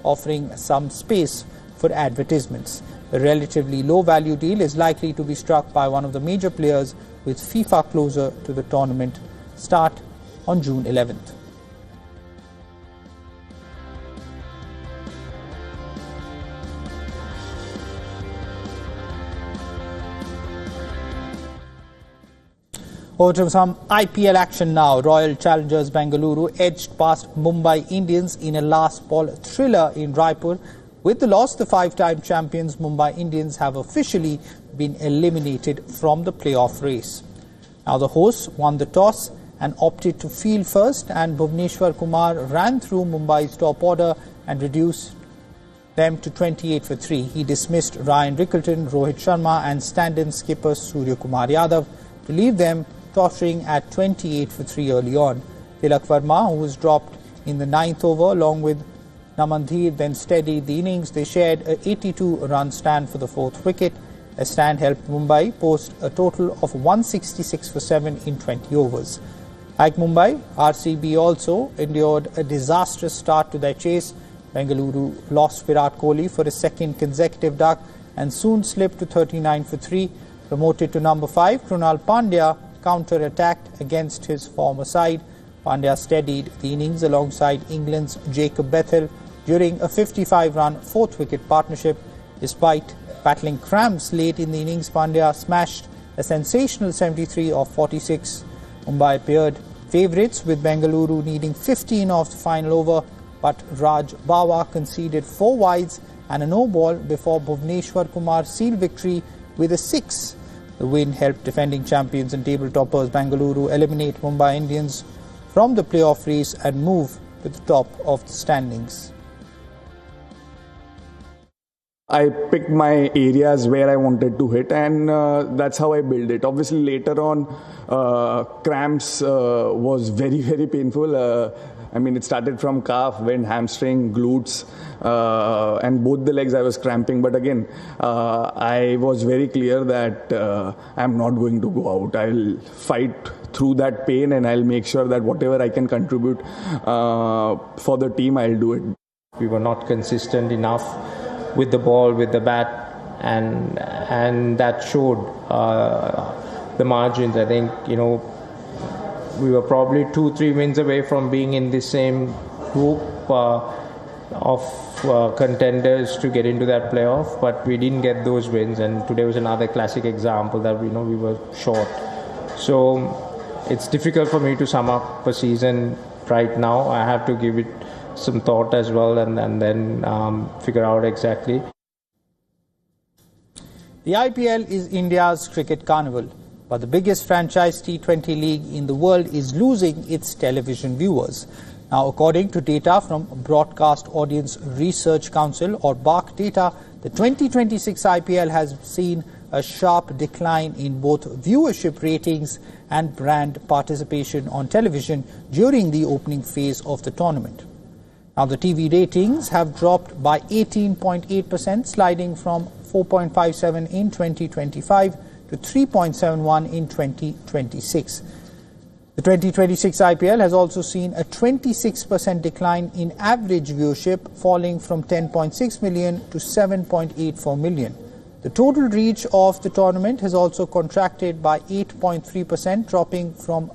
offering some space for advertisements. A relatively low-value deal is likely to be struck by one of the major players, with FIFA closer to the tournament start on June 11th. Over to some IPL action now. Royal Challengers Bengaluru edged past Mumbai Indians in a last-ball thriller in Raipur. With the loss, the five-time champions Mumbai Indians have officially been eliminated from the playoff race. Now the hosts won the toss and opted to field first, and Bhuvneshwar Kumar ran through Mumbai's top order and reduced them to 28 for 3. He dismissed Ryan Rickelton, Rohit Sharma and stand-in skipper Surya Kumar Yadav to leave them tottering at 28 for 3 early on. Tilak Verma, who was dropped in the 9th over along with Namandhir, then steadied the innings. They shared a 82-run stand for the 4th wicket. A stand helped Mumbai post a total of 166 for 7 in 20 overs. Like Mumbai, RCB also endured a disastrous start to their chase. Bengaluru lost Virat Kohli for a second consecutive duck and soon slipped to 39 for 3. Promoted to number 5, Krunal Pandya counter-attacked against his former side. Pandya steadied the innings alongside England's Jacob Bethel during a 55-run 4th wicket partnership. Despite battling cramps late in the innings, Pandya smashed a sensational 73 off 46. Mumbai appeared favourites, with Bengaluru needing 15 off the final over, but Raj Bawa conceded 4 wides and a no-ball before Bhuvneshwar Kumar sealed victory with a 6. The win helped defending champions and table toppers Bengaluru eliminate Mumbai Indians from the playoff race and move to the top of the standings. I picked my areas where I wanted to hit, and that's how I built it. Obviously, later on, cramps was very, very painful. I mean, it started from calf, went hamstring, glutes, and both the legs I was cramping. But again, I was very clear that I'm not going to go out. I'll fight through that pain, and I'll make sure that whatever I can contribute for the team, I'll do it. We were not consistent enough with the ball, with the bat, and that showed the margins. I think, we were probably 2-3 wins away from being in the same group of contenders to get into that playoff, but we didn't get those wins, and today was another classic example that we were short. So it's difficult for me to sum up a season right now. I have to give it some thought as well, and then figure out exactly. The IPL is India's cricket carnival, but the biggest franchise T20 league in the world is losing its television viewers. Now, according to data from Broadcast Audience Research Council, or BARC data, the 2026 IPL has seen a sharp decline in both viewership ratings and brand participation on television during the opening phase of the tournament. Now, the TV ratings have dropped by 18.8%, sliding from 4.57 in 2025 to 3.71 in 2026. The 2026 IPL has also seen a 26% decline in average viewership, falling from 10.6 million to 7.84 million. The total reach of the tournament has also contracted by 8.3%, dropping from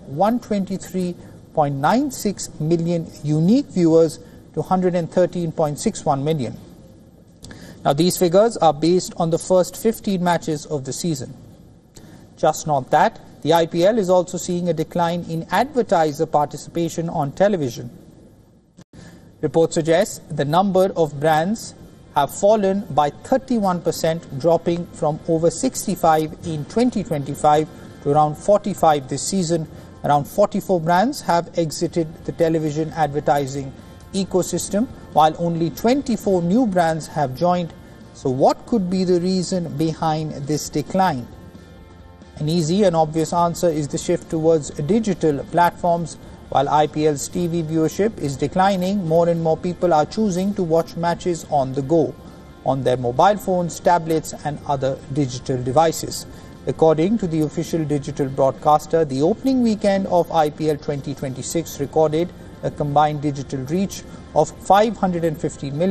123.96 million unique viewers to 113.61 million. Now, these figures are based on the first 15 matches of the season. Just not that, the IPL is also seeing a decline in advertiser participation on television. Reports suggest the number of brands have fallen by 31%, dropping from over 65 in 2025 to around 45 this season. Around 44 brands have exited the television advertising ecosystem, while only 24 new brands have joined. So what could be the reason behind this decline? An easy and obvious answer is the shift towards digital platforms. While IPL's TV viewership is declining, more and more people are choosing to watch matches on the go, on their mobile phones, tablets and other digital devices. According to the official digital broadcaster, the opening weekend of IPL 2026 recorded a combined digital reach of 515 million.